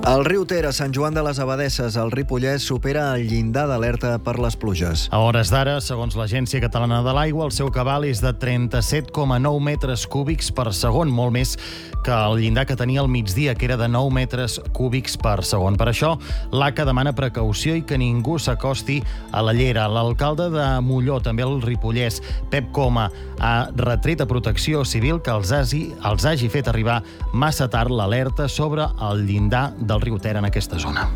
El riu Ter a Sant Joan de les Abadesses, al Ripollès, supera el llindar d'alerta per les pluges. A hores d'ara, segons l'Agència Catalana de l'Aigua, el seu cabal és de 37,9 metres cúbics per segon, molt més que el llindar que tenia al migdia, que era de 9 metres cúbics per segon. Per això, l'ACA demana precaució i que ningú s'acosti a la llera. L'alcalde de Molló, també el Ripollès, Pep Coma, ha retret a Protecció Civil que els hagi fet arribar massa tard l'alerta sobre el llindar del riu Ter en aquesta zona.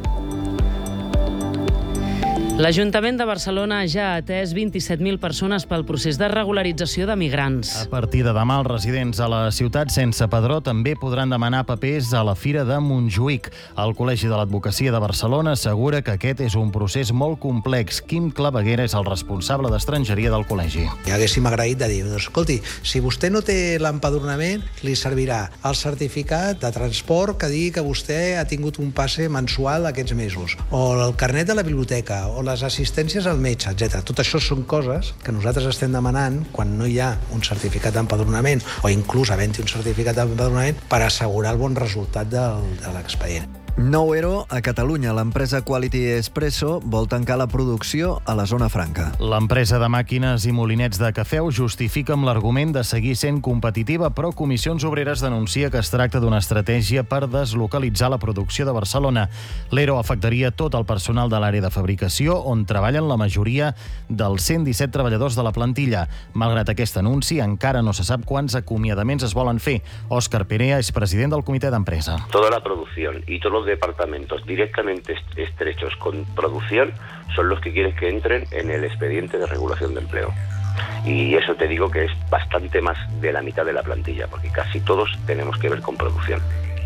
L'Ajuntament de Barcelona ja ha atès 27.000 persones pel procés de regularització de migrants. A partir de demà, els residents a la ciutat sense padró també podran demanar papers a la Fira de Montjuïc. El Col·legi de l'Advocacia de Barcelona assegura que aquest és un procés molt complex. Quim Claveguera és el responsable d'estrangeria del col·legi. Haguéssim agraït de dir, escolti, si vostè no té l'empadronament, li servirà el certificat de transport que digui que vostè ha tingut un passe mensual aquests mesos, o el carnet de la biblioteca, o les assistències al metge, etc. Tot això són coses que nosaltres estem demanant quan no hi ha un certificat d'empadronament o inclús havent-hi un certificat d'empadronament per assegurar el bon resultat de l'expedient. Nou ERO a Catalunya. L'empresa Quality Espresso vol tancar la producció a la zona franca. L'empresa de màquines i molinets de cafè ho justifica amb l'argument de seguir sent competitiva, però Comissions Obreres denuncia que es tracta d'una estratègia per deslocalitzar la producció de Barcelona. L'ERO afectaria tot el personal de l'àrea de fabricació, on treballen la majoria dels 117 treballadors de la plantilla. Malgrat aquest anunci, encara no se sap quants acomiadaments es volen fer. Òscar Perea és president del comitè d'empresa. Toda la producción y todos los departamentos directamente estrechos con producción son los que quieren que entren en el expediente de regulación de empleo. Y eso te digo que es bastante más de la mitad de la plantilla, porque casi todos tenemos que ver con producción.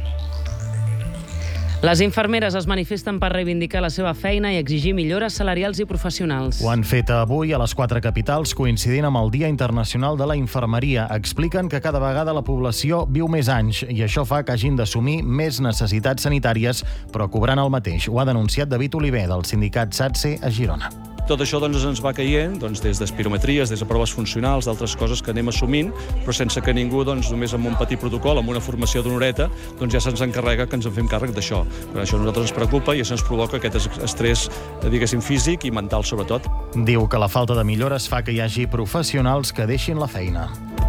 Les infermeres es manifesten per reivindicar la seva feina i exigir millores salarials i professionals. Ho han fet avui a les 4 capitals, coincidint amb el Dia Internacional de la Infermeria. Expliquen que cada vegada la població viu més anys i això fa que hagin d'assumir més necessitats sanitàries, però cobrant el mateix. Ho ha denunciat David Oliver, del sindicat SATSE a Girona. Tot això ens va caient des d'espirometries, des de proves funcionals, d'altres coses que anem assumint, però sense que ningú, només amb un petit protocol, amb una formació d'una horeta, ja se'ns encarrega que ens en fem càrrec d'això. Per això a nosaltres ens preocupa i això ens provoca aquest estrès, diguéssim, físic i mental, sobretot. Diu que la falta de millores fa que hi hagi professionals que deixin la feina.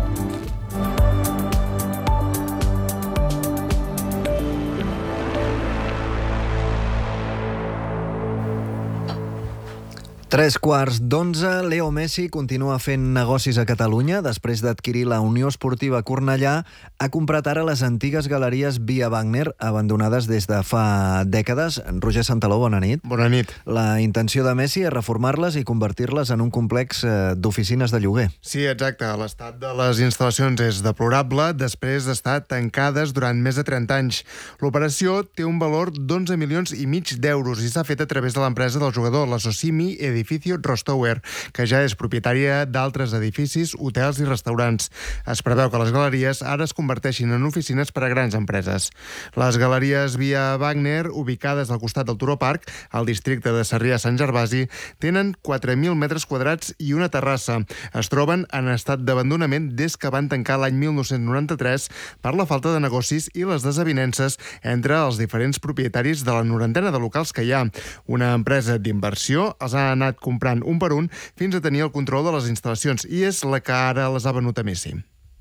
Tres quarts d'11, Leo Messi continua fent negocis a Catalunya. Després d'adquirir la Unió Esportiva Cornellà, ha comprat ara les antigues galeries Via Wagner, abandonades des de fa dècades. Roger Santaló, bona nit. Bona nit. La intenció de Messi és reformar-les i convertir-les en un complex d'oficines de lloguer. Sí, exacte. L'estat de les instal·lacions és deplorable després d'estar tancades durant més de 30 anys. L'operació té un valor d'11,5 milions d'euros i s'ha fet a través de l'empresa del jugador, la Socimi Edificio Rostower, que ja és propietària d'altres edificis, hotels i restaurants. Es preveu que les galeries ara es converteixin en oficines per a grans empreses. Les galeries Via Wagner, ubicades al costat del Turó Park, al districte de Sarrià-Sant Gervasi, tenen 4.000 metres quadrats i una terrassa. Es troben en estat d'abandonament des que van tancar l'any 1993 per la falta de negocis i les desavinences entre els diferents propietaris de la 90 de locals que hi ha. Una empresa d'inversió els ha anat comprant un per un fins a tenir el control de les instal·lacions i és la que ara les ha venut a Messi.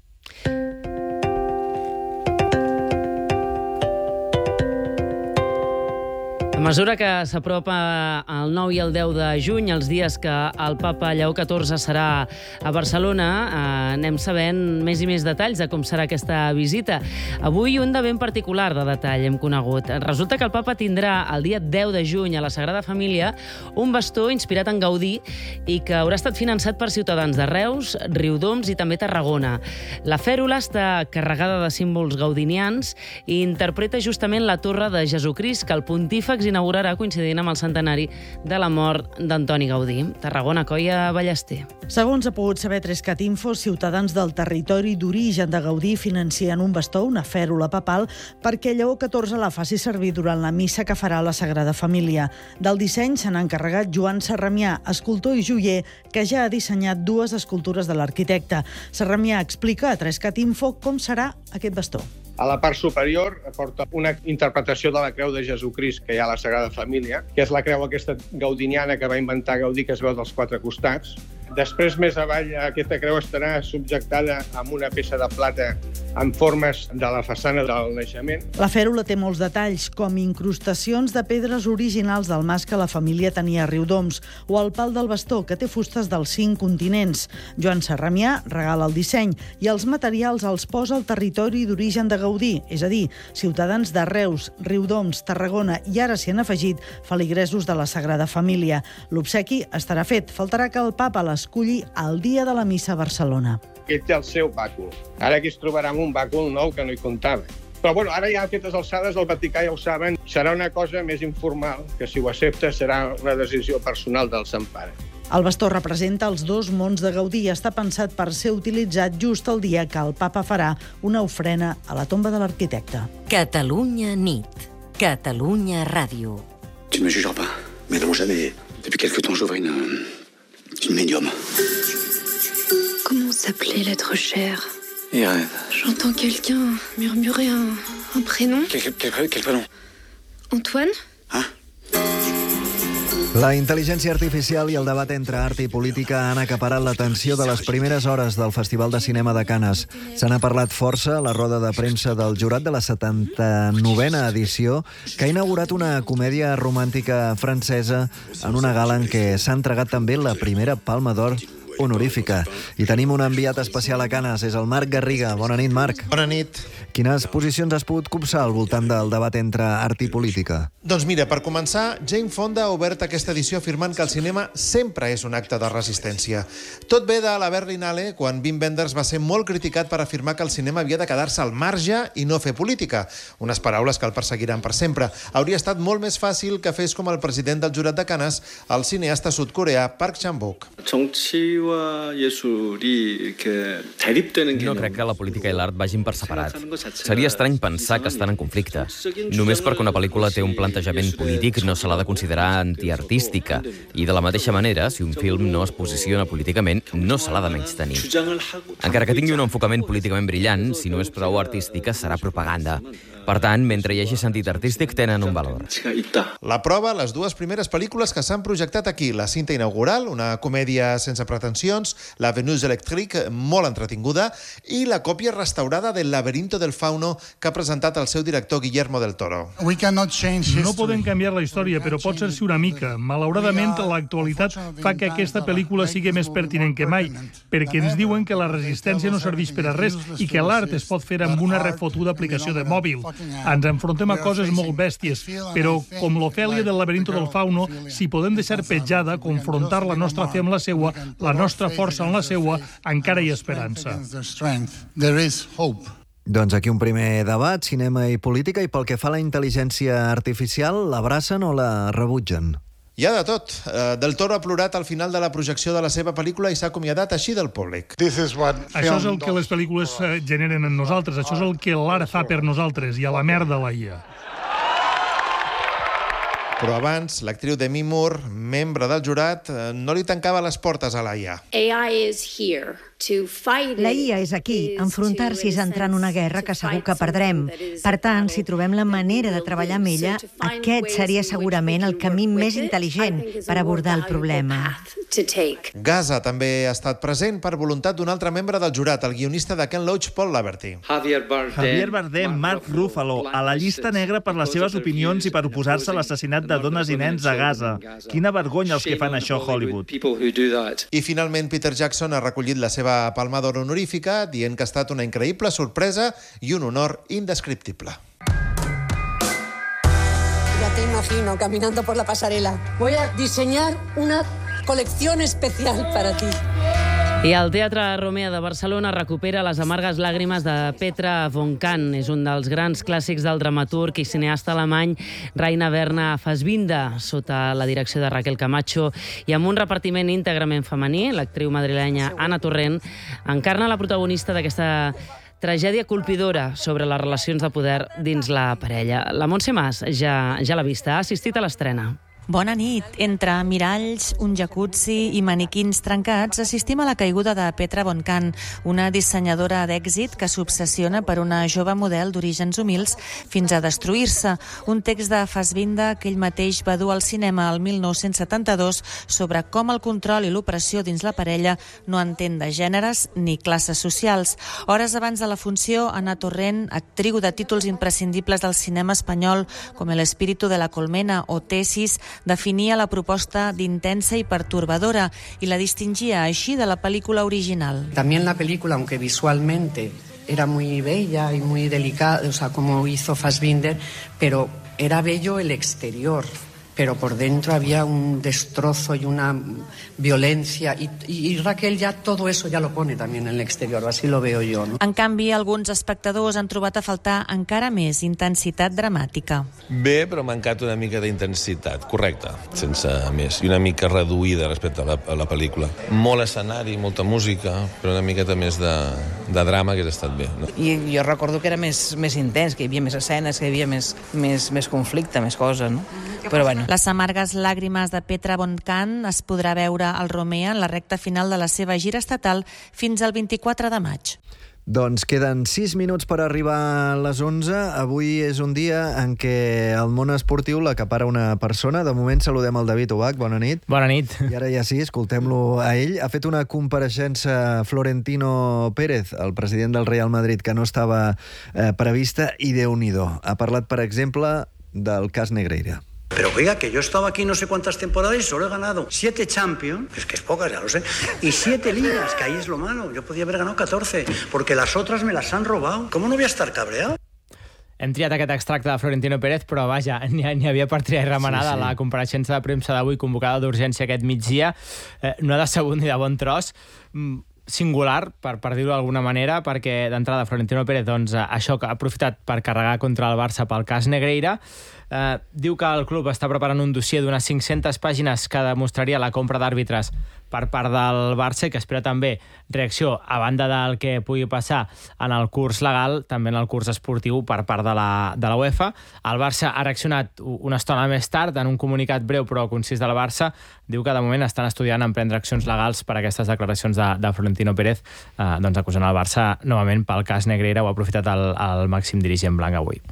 A mesura que s'apropa el 9 i el 10 de juny, els dies que el papa Lleó XIV serà a Barcelona, anem sabent més i més detalls de com serà aquesta visita. Avui un de ben particular de detall hem conegut. Resulta que el papa tindrà el dia 10 de juny a la Sagrada Família un bastó inspirat en Gaudí i que haurà estat finançat per ciutadans de Reus, Riudoms i també Tarragona. La fèrula està carregada de símbols gaudinians i interpreta justament la torre de Jesucrist que el pontífex inaugurarà coincidint amb el centenari de la mort d'Antoni Gaudí. Tarragona, Coia Ballester. Segons ha pogut saber 3cat Info, ciutadans del territori d'origen de Gaudí financien un bastó, una fèrula papal, perquè Lleó XIV la faci servir durant la missa que farà a la Sagrada Família. Del disseny se n'ha encarregat Joan Sarramià, escultor i joier, que ja ha dissenyat 2 escultures de l'arquitecte. Sarramià explica a 3cat Info com serà aquest bastó. A la part superior porta una interpretació de la creu de Jesucrist que hi ha a la Sagrada Família, que és la creu aquesta gaudiniana que va inventar Gaudí, que es veu dels 4 costats. Després, més avall, aquesta creu estarà subjectada amb una peça de plata amb formes de la façana del naixement. La fèrula té molts detalls, com incrustacions de pedres originals del mas que la família tenia a Riudoms, o el pal del bastó, que té fustes dels 5 continents. Joan Serramià regala el disseny i els materials els posa al territori d'origen de Gaudí, és a dir, ciutadans de Reus, Riudoms, Tarragona i ara s'hi han afegit feligresos de la Sagrada Família. L'obsequi estarà fet, faltarà que el papa l'esculli el dia de la missa a Barcelona. Aquest té el seu bàcul. Ara aquí es trobarà amb un bàcul nou que no hi comptava. Però bueno, ara ja a aquestes alçades el Vaticà ja ho saben, serà una cosa més informal, que si ho accepta serà una decisió personal del Sant Pare. El bastó representa els 2 mons de Gaudí i està pensat per ser utilitzat just el dia que el papa farà una ofrena a la tomba de l'arquitecte. Catalunya nit. Catalunya ràdio. Tu ne me jugeras pas, mais non jamais. Depuis quelque temps, j'ouvre une médium. Comment s'appelait l'être cher? Irène. J'entends quelqu'un murmurer un prénom. Quel prénom? Antoine? La intel·ligència artificial i el debat entre art i política han acaparat l'atenció de les primeres hores del Festival de Cinema de Canes. Se n'ha parlat força a la roda de premsa del jurat de la 79a edició, que ha inaugurat una comèdia romàntica francesa en una gala en què s'ha entregat també la primera Palma d'Or honorífica. I tenim un enviat especial a Canes, és el Marc Garriga. Bona nit, Marc. Bona nit. Quines posicions has pogut copsar al voltant del debat entre art i política? Doncs mira, per començar, Jane Fonda ha obert aquesta edició afirmant que el cinema sempre és un acte de resistència. Tot ve de la Berlinale, quan Wim Wenders va ser molt criticat per afirmar que el cinema havia de quedar-se al marge i no fer política. Unes paraules que el perseguiran per sempre. Hauria estat molt més fàcil que fes com el president del jurat de Canes, el cineasta sud-coreà Park Chan-wook. No crec que la política i l'art vagin per separat. Seria estrany pensar que estan en conflicte. Només perquè una pel·lícula té un plantejament polític no se l'ha de considerar antiartística. I de la mateixa manera, si un film no es posiciona políticament, no se l'ha de menystenir. Encara que tingui un enfocament políticament brillant, si no és prou artística, serà propaganda. Per tant, mentre hi hagi sentit artístic, tenen un valor. La prova, les 2 primeres pel·lícules que s'han projectat aquí. La cinta inaugural, una comèdia sense pretensions, La Venus Electrique, molt entretinguda, i la còpia restaurada del Laberinto del Fauno que ha presentat el seu director Guillermo del Toro. No podem canviar la història, però pot ser-s'hi una mica. Malauradament, l'actualitat fa que aquesta pel·lícula sigui més pertinent que mai, perquè ens diuen que la resistència no serveix per a res i que l'art es pot fer amb una refotuda aplicació de mòbil. Ens enfrontem a coses molt bèsties, però com l'Ofèlia del Laberinto del Fauno, si podem deixar petjada, confrontar la nostra fe amb la seua, la nostra força amb la seua, encara hi ha esperança. Doncs aquí un primer debat, cinema i política, i pel que fa a la intel·ligència artificial, l'abracen o la rebutgen? Hi ha de tot. Del Toro ha plorat al final de la projecció de la seva pel·lícula i s'ha acomiadat així del públic. Això és el que les pel·lícules generen en nosaltres, això és el que l'art fa per nosaltres, i a la merda la IA. Però abans, l'actriu Demi Moore, membre del jurat, no li tancava les portes a la IA. La IA és aquí. Enfrontar-s'hi és entrar en una guerra que segur que perdrem. Per tant, si trobem la manera de treballar amb ella, aquest seria segurament el camí més intel·ligent per abordar el problema. Gaza també ha estat present per voluntat d'un altre membre del jurat, el guionista de Ken Loach, Paul Laverty. Javier Bardem, Mark Ruffalo, a la llista negra per les seves opinions i per oposar-se a l'assassinat de dones i nens a Gaza. Quina vergonya els que fan això a Hollywood. I finalment Peter Jackson ha recollit la seva Palma d'Or honorífica, dient que ha estat una increïble sorpresa i un honor indescriptible. Ya te imagino caminando por la pasarela. Voy a diseñar una colección especial para ti. I el Teatre Romea de Barcelona recupera Les amargues làgrimes de Petra von Kant. És un dels grans clàssics del dramaturg i cineasta alemany Rainer Werner Fassbinder, sota la direcció de Raquel Camacho i amb un repartiment íntegrament femení. L'actriu madrilenya Anna Torrent encarna la protagonista d'aquesta tragèdia colpidora sobre les relacions de poder dins la parella. La Montse Mas ja l'ha vista, ha assistit a l'estrena. Bona nit. Entre miralls, un jacuzzi i maniquins trencats, assistim a la caiguda de Petra von Kant, una dissenyadora d'èxit que s'obsessiona per una jove model d'orígens humils fins a destruir-se. Un text de Fassbinder que ell mateix va dur al cinema el 1972 sobre com el control i l'opressió dins la parella no entén de gèneres ni classes socials. Hores abans de la funció, Ana Torrent, actriu de títols imprescindibles del cinema espanyol com El espíritu de la colmena o Tesis, definia la proposta d'intensa y perturbadora y la distinguía així de la película original. También la película, aunque visualmente era muy bella y muy delicada, o sea, como hizo Fassbinder, pero era bello el exterior, pero por dentro había un destrozo y una violencia, y Raquel ya todo eso ya lo pone también en el exterior, así lo veo yo, ¿no? En canvi, alguns espectadors han trobat a faltar encara més intensitat dramàtica. Bé, però ha mancat una mica d'intensitat, correcte, sense més, i una mica reduïda respecte a la pel·lícula. Molt escenari, molta música, però una miqueta més de drama que ha estat bé. No? I jo recordo que era més intens, que hi havia més escenes, que hi havia més conflicte, més coses, no? Però bueno. Les amargues làgrimes de Petra von Kant es podrà veure al Romea en la recta final de la seva gira estatal fins al 24 de maig. Doncs queden 6 minuts per arribar a les 11. Avui és un dia en què el món esportiu l'acapara una persona. De moment saludem el David Ubach. Bona nit. Bona nit. I ara ja sí, escoltem-lo a ell. Ha fet una compareixença Florentino Pérez, el president del Real Madrid, que no estava prevista, i Déu-n'hi-do. Ha parlat, per exemple, del cas Negreira. Pero oiga, que yo he estado aquí no sé cuántas temporadas y solo he ganado 7 Champions, es que es pocas, ya lo sé, y 7 ligas, que ahí es lo malo. Yo podía haber ganado 14, porque las otras me las han robado. ¿Cómo no voy a estar cabreado? Hem triat aquest extracte de Florentino Pérez, però vaja, n'hi havia per triar i remenada. Sí. La compareixença de premsa d'avui, convocada d'urgència aquest migdia, no ha decebut ni de bon tros. Singular, per dir-ho d'alguna manera, perquè d'entrada Florentino Pérez, doncs, això que ha aprofitat per carregar contra el Barça pel cas Negreira. Diu que el club està preparant un dossier d'unes 500 pàgines que demostraria la compra d'àrbitres per part del Barça i que espera també reacció a banda del que pugui passar en el curs legal, també en el curs esportiu per part de la UEFA. El Barça ha reaccionat una estona més tard en un comunicat breu però concís de la Barça. Diu que de moment estan estudiant emprendre accions legals per a aquestes declaracions de Florentino Pérez, doncs acusant el Barça novament pel cas Negreira. Ho ha aprofitat el màxim dirigent blanc avui.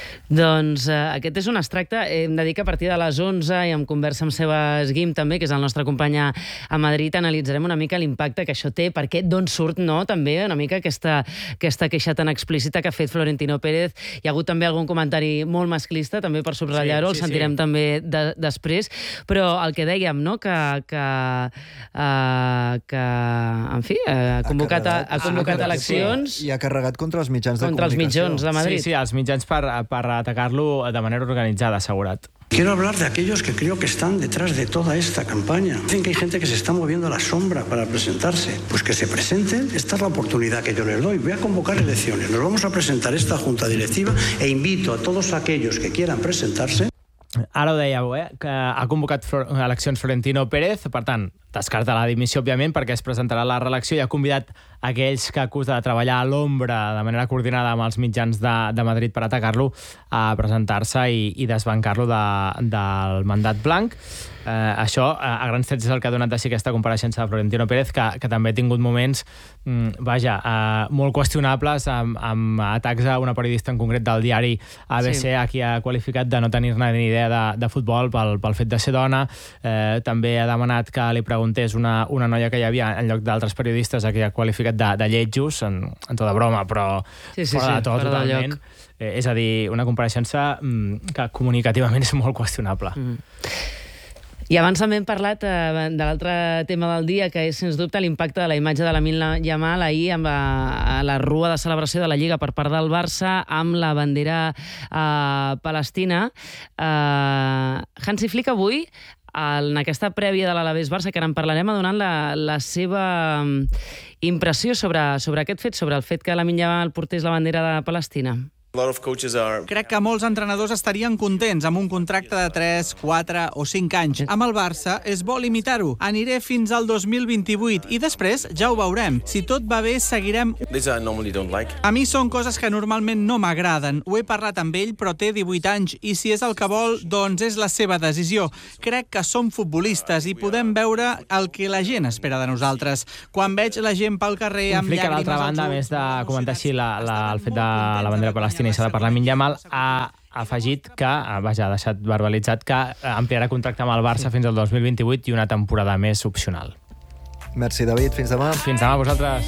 Doncs aquest és un extracte. Hem de dir que a partir de les 11 i en conversa amb Seba Esguim també, que és el nostre company a Madrid, analitzarem una mica l'impacte que això té, perquè d'on surt, no?, també una mica aquesta queixa tan explícita que ha fet Florentino Pérez. Hi ha hagut també algun comentari molt masclista, també per subratllar-ho, el sentirem també després, però el que dèiem, no?, que en fi, ha convocat eleccions i ha carregat contra els mitjans de contra comunicació. Els mitjans de Madrid. Sí, els mitjans per atacar-lo de manera organitzada, assegurat. Quiero hablar de aquellos que creo que están detrás de toda esta campaña. Dicen que hay gente que se está moviendo a la sombra para presentarse. Pues que se presenten, esta es la oportunidad que yo les doy. Voy a convocar elecciones, nos vamos a presentar esta junta directiva e invito a todos aquellos que quieran presentarse. Ara ho dèieu, que ha convocat eleccions Florentino Pérez, per tant, descarta la dimissió, òbviament, perquè es presentarà a la reelecció i ha convidat aquells que acusa de treballar a l'ombra de manera coordinada amb els mitjans de Madrid per atacar-lo a presentar-se i desbancar-lo del mandat blanc. Això, a grans trets, és el que ha donat de si aquesta compareixença de Florentino Pérez, que també ha tingut moments molt qüestionables amb atacs a una periodista en concret del diari ABC, a qui ha qualificat de no tenir-ne ni idea de futbol pel fet de ser dona. També ha demanat que li preguntés una noia que hi havia en lloc d'altres periodistes, a qui ha qualificat de lletjos, en tota broma, però fora de tot, totalment. És a dir, una compareixença que comunicativament és molt qüestionable. I abans també hem parlat de l'altre tema del dia, que és, sens dubte, l'impacte de la imatge de Lamine Yamal ahir amb la rua de celebració de la Lliga per part del Barça, amb la bandera palestina. Hansi Flick avui, en aquesta prèvia de l'Alavés Barça, que ara en parlarem, ha donat la seva impressió sobre aquest fet, sobre el fet que Lamine Yamal portés la bandera de Palestina. Crec que molts entrenadors estarien contents amb un contracte de 3, 4 o 5 anys. Amb el Barça és bo limitar-ho. Aniré fins al 2028 i després ja ho veurem. Si tot va bé, seguirem... A mi són coses que normalment no m'agraden. Ho he parlat amb ell, però té 18 anys i si és el que vol, doncs és la seva decisió. Crec que som futbolistes i podem veure el que la gent espera de nosaltres. Quan veig la gent pel carrer amb Conflicte, llàgrimes... d'altra banda, a més de comentar així el fet de la bandera palestina i s'ha de parlar amb Yamal, ha afegit que, ha deixat verbalitzat que ampliarà contracte amb el Barça fins al 2028 i una temporada més opcional. Merci, David. Fins demà. Fins demà, vosaltres.